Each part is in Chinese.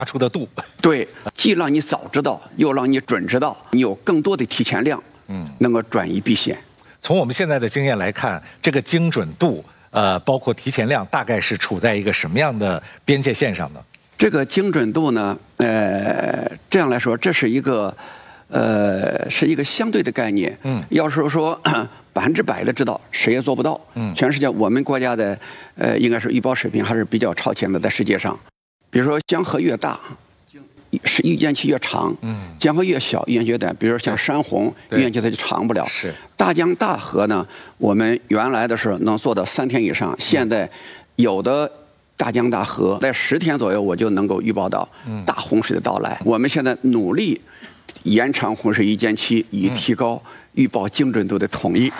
出的度。 对，既让你早知道，又让你准知道，你有更多的提前量，能够转移避险。 从我们现在的经验来看，这个精准度，包括提前量，大概是处在一个什么样的边界线上呢？ 这个精准度呢，这样来说，这是一个相对的概念。要是说100%的知道，谁也做不到。全世界我们国家的应该是预报水平还是比较超前的，在世界上。比如说江河越大，是预见期越长；江河越小，预见期越短。比如说像山洪，预见期它就长不了。 是大江大河呢，我们原来的是能做到3天以上，现在有的大江大河在10天左右，我就能够预报到大洪水的到来。我们现在努力延长洪水预见期，以提高预报精准度的统一。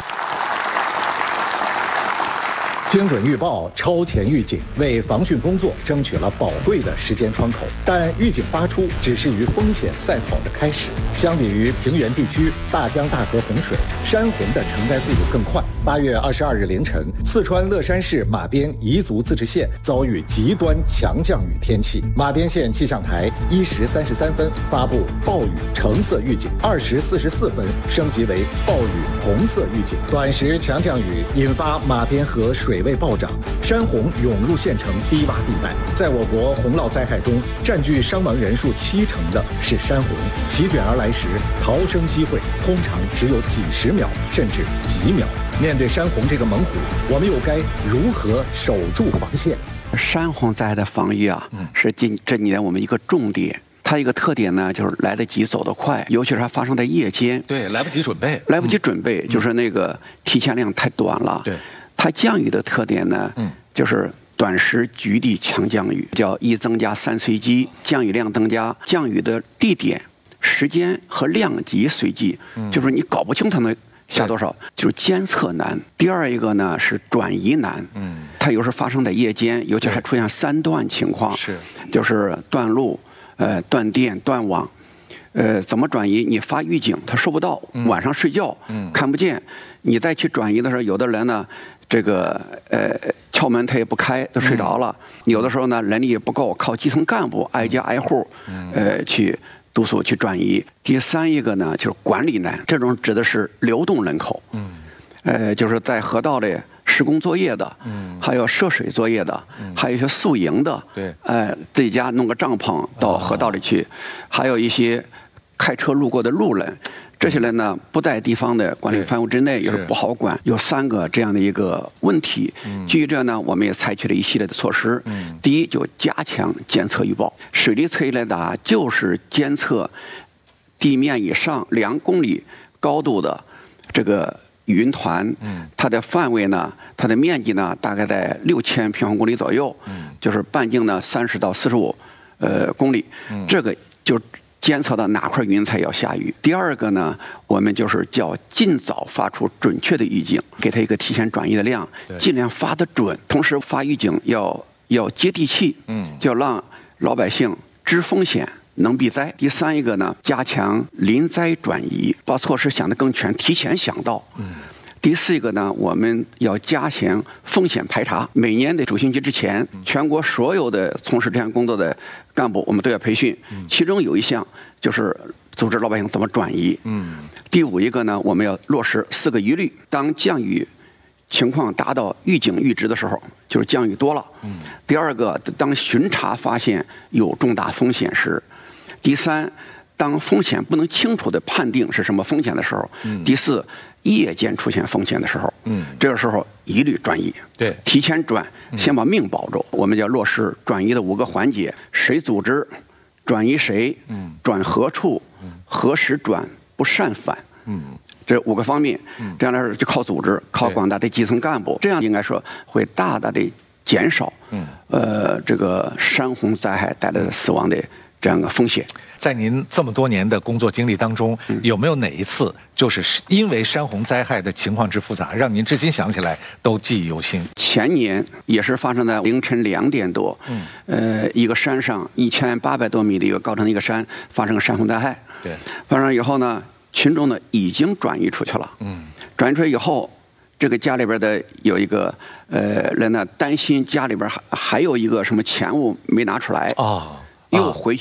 精准预报、超前预警，为防汛工作争取了宝贵的时间窗口。但预警发出只是与风险赛跑的开始。相比于平原地区大江大河洪水，山洪的承载速度更快。8月22日凌晨，四川乐山市马边彝族自治县遭遇极端强降雨天气，马边县气象台1时33分发布暴雨橙色预警，2时44分升级为暴雨红色预警。短时强降雨引发马边河水位暴涨，山洪涌入县城低洼地带。在我国洪涝灾害中，占据伤亡人数70%的是山洪。席卷而来时，逃生机会通常只有几十秒，甚至几秒。面对山洪这个猛虎，我们又该如何守住防线？ 山洪灾害的防御啊，是这几年我们一个重点。它一个特点呢，就是来得及，走得快，尤其是它发生在夜间。 对，来不及准备。 来不及准备，就是那个提前量太短了。 对。 它降雨的特点呢，就是短时局地强降雨，叫1增加3随机，降雨量增加，降雨的地点、时间和量级随机，就是你搞不清它能下多少，就是监测难。第二一个呢是转移难，它有时发生在夜间，尤其还出现3断情况，就是断路、断电、断网。怎么转移？你发预警，他收不到，晚上睡觉看不见，你再去转移的时候，有的人呢，这个敲门他也不开，都睡着了。有的时候呢，人力也不够，靠基层干部挨家挨户去督促去转移。第三一个呢，就是管理难，这种指的是流动人口，就是在河道里施工作业的，还有涉水作业的，还有一些宿营的，自己家弄个帐篷到河道里去，还有一些开车路过的路人。这些人呢不在地方的管理范围之内，也是不好管。有3个这样的一个问题。基于这呢，我们也采取了一系列的措施。第一，就加强监测预报。水力测异雷达就是监测地面以上2公里高度的这个云团，它的范围呢，它的面积呢，大概在6000平方公里左右，就是半径呢30到45公里。这个就监测到哪块云彩要下雨。第二个呢，我们就是叫尽早发出准确的预警，给它一个提前转移的量，尽量发得准。同时发预警要接地气，就让老百姓知风险，能避灾。第三一个呢，加强临灾转移，把措施想得更全，提前想到。第四一个呢，我们要加强风险排查。每年的主汛期之前，全国所有的从事这项工作的干部，我们都要培训。其中有一项就是组织老百姓怎么转移。第五一个呢，我们要落实4个一律。当降雨情况达到预警阈值的时候，就是降雨多了。第二个，当巡查发现有重大风险时。第三，当风险不能清楚地判定是什么风险的时候。第四，夜间出现风险的时候，这个时候一律转移，提前转，先把命保住。我们要落实转移的5个环节：谁组织，转移谁，转何处，何时转，不擅返。这5个方面，这样来说就靠组织，靠广大的基层干部，这样应该说会大大的减少这个山洪灾害带来的死亡的这样的风险。 在您这么多年的工作经历当中，有没有哪一次就是因为山洪灾害的情况之复杂，让您至今想起来都记忆犹新？ 前年也是发生在凌晨2点多，一个山上1800多米的一个高程的一个山发生了山洪灾害。发生以后呢，群众呢已经转移出去了。转移出去以后，这个家里边的有一个人呢担心家里边还有一个什么钱物没拿出来。 又回